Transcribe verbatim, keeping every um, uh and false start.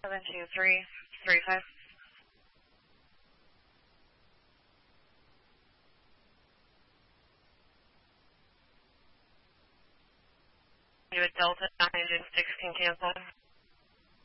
seven two three three five. Do a Delta nine engine six can cancel.